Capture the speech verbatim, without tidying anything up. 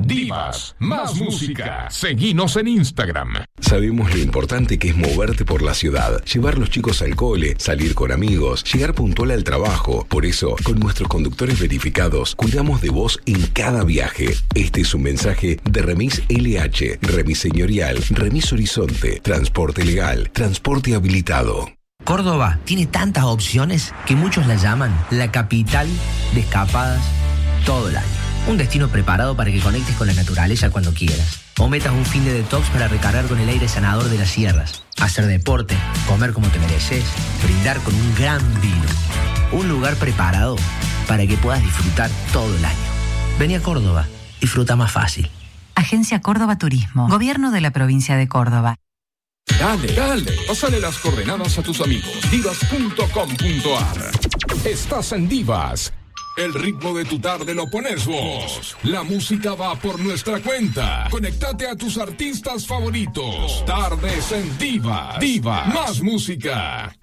Divas, más música. Seguinos en Instagram. Sabemos lo importante que es moverte por la ciudad, llevar los chicos al cole, salir con amigos, llegar puntual al trabajo. Por eso, con nuestros conductores verificados, cuidamos de vos en cada viaje. Este es un mensaje de Remis L H, Remis Señorial, Remis Horizonte, Transporte Legal, Transporte Habilitado. Córdoba tiene tantas opciones que muchos la llaman la capital de escapadas todo el año. Un destino preparado para que conectes con la naturaleza cuando quieras. O metas un fin de detox para recargar con el aire sanador de las sierras. Hacer deporte, comer como te mereces, brindar con un gran vino. Un lugar preparado para que puedas disfrutar todo el año. Vení a Córdoba, disfruta más fácil. Agencia Córdoba Turismo, Gobierno de la Provincia de Córdoba. Dale, dale, pásale las coordenadas a tus amigos. Divas punto com punto a r. Estás en Divas. El ritmo de tu tarde lo pones vos. La música va por nuestra cuenta. Conéctate a tus artistas favoritos. Tardes en Divas. Divas, más música.